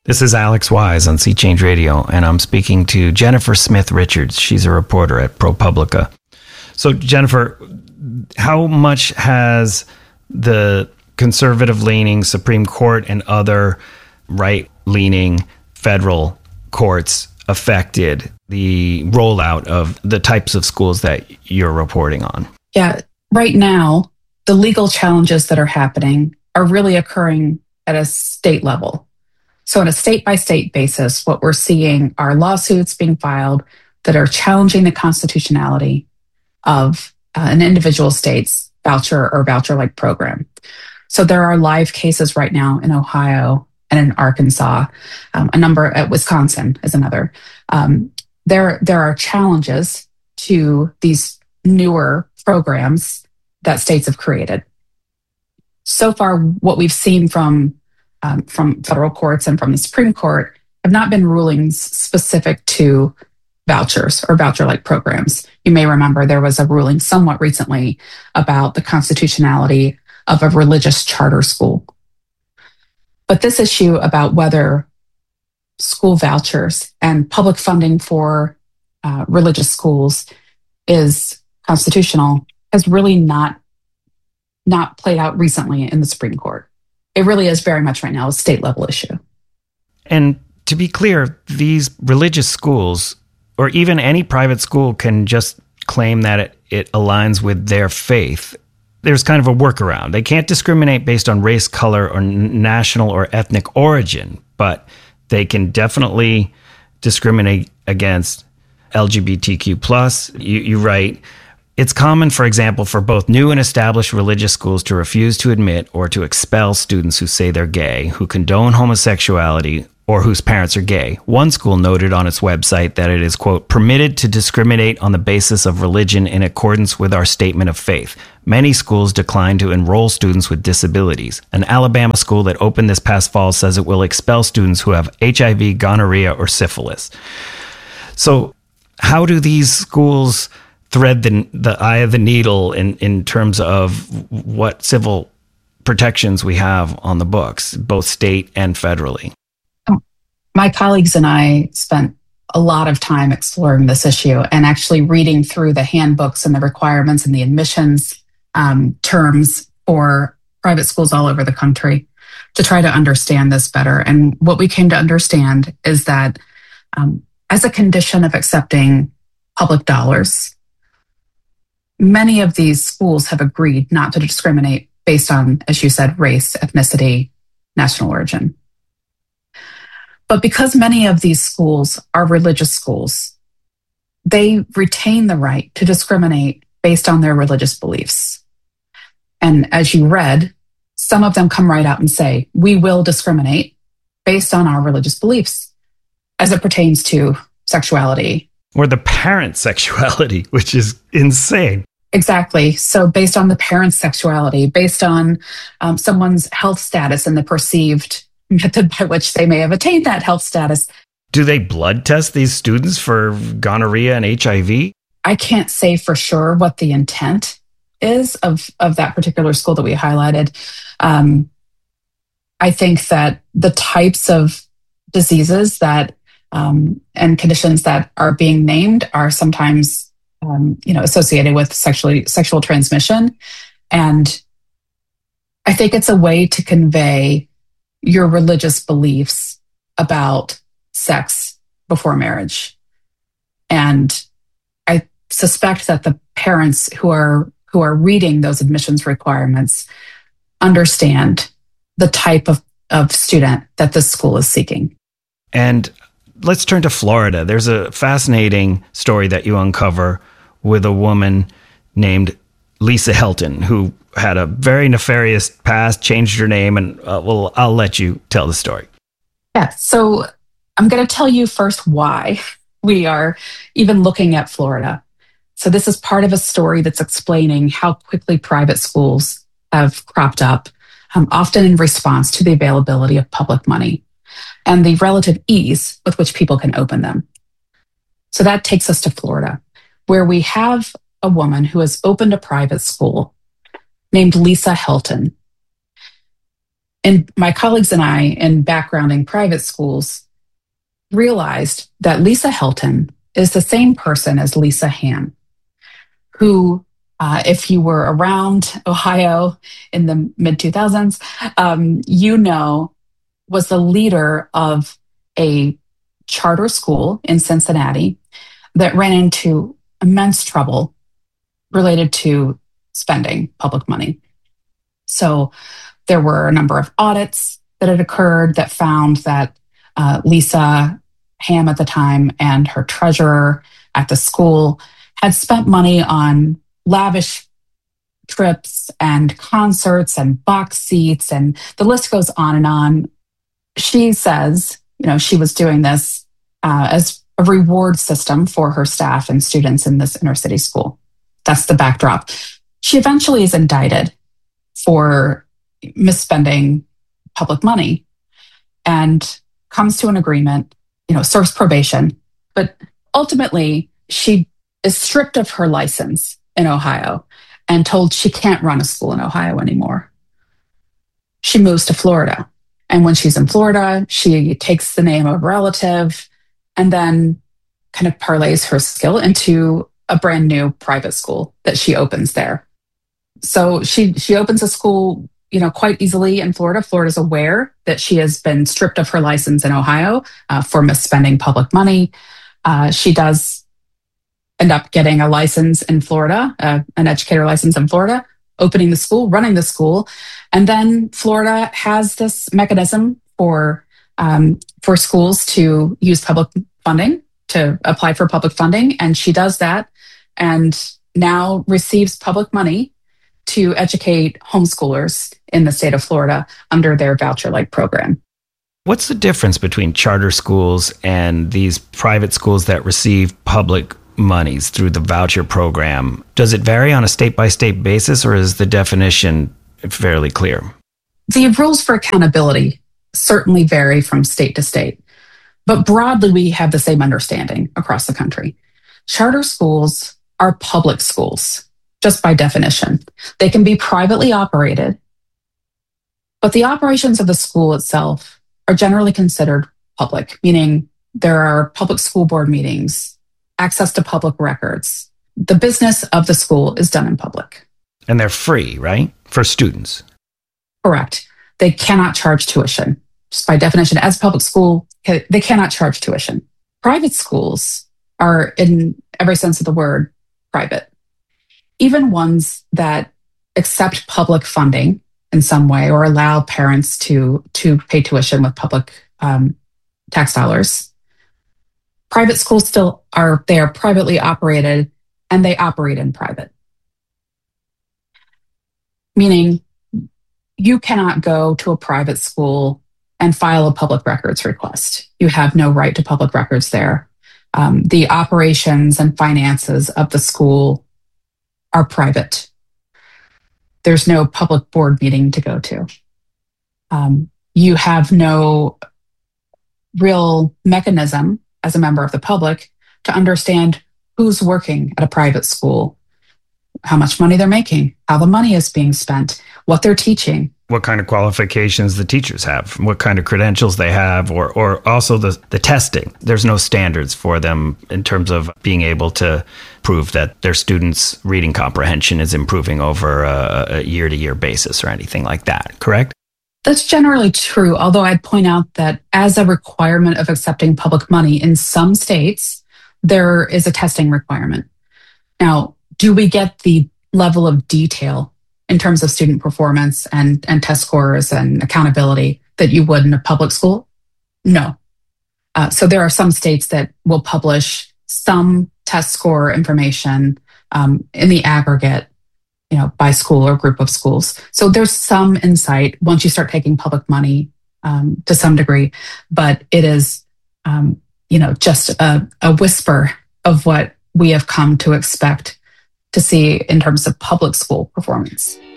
This is Alex Wise on Sea Change Radio, and I'm speaking to Jennifer Smith Richards. She's a reporter at ProPublica. So, Jennifer, how much has the conservative-leaning Supreme Court and other right-leaning federal courts affected the rollout of the types of schools that you're reporting on? Yeah, right now, the legal challenges that are happening are really occurring at a state level. So on a state-by-state basis, what we're seeing are lawsuits being filed that are challenging the constitutionality of an individual state's voucher or voucher-like program. So there are live cases right now in Ohio and in Arkansas, a number at Wisconsin is another. There are challenges to these newer programs that states have created. So far, what we've seen from federal courts and from the Supreme Court have not been rulings specific to vouchers or voucher-like programs. You may remember there was a ruling somewhat recently about the constitutionality of a religious charter school. But this issue about whether school vouchers and public funding for religious schools is constitutional has really not played out recently in the Supreme Court. It really is very much right now a state level issue. And to be clear, these religious schools, or even any private school, can just claim that it aligns with their faith. There's kind of a workaround. They can't discriminate based on race, color, or national or ethnic origin, but they can definitely discriminate against LGBTQ+. You write, it's common, for example, for both new and established religious schools to refuse to admit or to expel students who say they're gay, who condone homosexuality, or whose parents are gay. One school noted on its website that it is, quote, permitted to discriminate on the basis of religion in accordance with our statement of faith. Many schools decline to enroll students with disabilities. An Alabama school that opened this past fall says it will expel students who have HIV, gonorrhea, or syphilis. So how do these schools thread the eye of the needle in terms of what civil protections we have on the books, both state and federally? My colleagues and I spent a lot of time exploring this issue and actually reading through the handbooks and the requirements and the admissions terms for private schools all over the country to try to understand this better. And what we came to understand is that as a condition of accepting public dollars, many of these schools have agreed not to discriminate based on, as you said, race, ethnicity, national origin. But because many of these schools are religious schools, they retain the right to discriminate based on their religious beliefs. And as you read, some of them come right out and say, we will discriminate based on our religious beliefs as it pertains to sexuality. Or the parent's sexuality, which is insane. Exactly. So based on the parent's sexuality, based on someone's health status and the perceived method by which they may have attained that health status. Do they blood test these students for gonorrhea and HIV? I can't say for sure what the intent is of that particular school that we highlighted. I think that the types of diseases that and conditions that are being named are sometimes associated with sexual transmission. And I think it's a way to convey your religious beliefs about sex before marriage. And I suspect that the parents who are reading those admissions requirements understand the type of student that this school is seeking. And let's turn to Florida. There's a fascinating story that you uncover with a woman named Lisa Helton, who had a very nefarious past, changed her name, and I'll let you tell the story. Yeah, so I'm going to tell you first why we are even looking at Florida. So this is part of a story that's explaining how quickly private schools have cropped up, often in response to the availability of public money and the relative ease with which people can open them. So that takes us to Florida, where we have a woman who has opened a private school named Lisa Helton. And my colleagues and I, in backgrounding private schools, realized that Lisa Hilton is the same person as Lisa Ham, who, if you were around Ohio in the mid 2000s, was the leader of a charter school in Cincinnati that ran into immense trouble related to spending public money. So there were a number of audits that had occurred that found that Lisa Ham at the time and her treasurer at the school had spent money on lavish trips and concerts and box seats, and the list goes on and on. She says, she was doing this as a reward system for her staff and students in this inner city school. That's the backdrop. She eventually is indicted for misspending public money and comes to an agreement, serves probation, but ultimately she is stripped of her license in Ohio and told she can't run a school in Ohio anymore. She moves to Florida. And when she's in Florida, she takes the name of a relative and then kind of parlays her skill into a brand new private school that she opens there. So she opens a school, quite easily in Florida. Florida's aware that she has been stripped of her license in Ohio for misspending public money. She does end up getting a license in Florida, an educator license in Florida, opening the school, running the school. And then Florida has this mechanism for schools to use public funding, to apply for public funding. And she does that and now receives public money to educate homeschoolers in the state of Florida under their voucher-like program. What's the difference between charter schools and these private schools that receive public monies through the voucher program? Does it vary on a state-by-state basis, or is the definition fairly clear? The rules for accountability certainly vary from state to state, but broadly we have the same understanding across the country. Charter schools are public schools, just by definition. They can be privately operated, but the operations of the school itself are generally considered public, meaning there are public school board meetings, access to public records. The business of the school is done in public. And they're free, right? For students. Correct. They cannot charge tuition. Just by definition, as a public school, they cannot charge tuition. Private schools are, in every sense of the word, private. Even ones that accept public funding in some way or allow parents to pay tuition with public tax dollars. Private schools still are privately operated and they operate in private. Meaning you cannot go to a private school and file a public records request. You have no right to public records there. The operations and finances of the school are private. There's no public board meeting to go to. You have no real mechanism as a member of the public to understand who's working at a private school, how much money they're making, how the money is being spent, what they're teaching. What kind of qualifications the teachers have, what kind of credentials they have, or also the testing. There's no standards for them in terms of being able to prove that their students' reading comprehension is improving over a year-to-year basis or anything like that, correct? That's generally true, although I'd point out that as a requirement of accepting public money in some states, there is a testing requirement. Now, do we get the level of detail in terms of student performance and test scores and accountability that you would in a public school? No. So there are some states that will publish some test score information in the aggregate, by school or group of schools. So there's some insight once you start taking public money to some degree, but it is, just a whisper of what we have come to expect to see in terms of public school performance.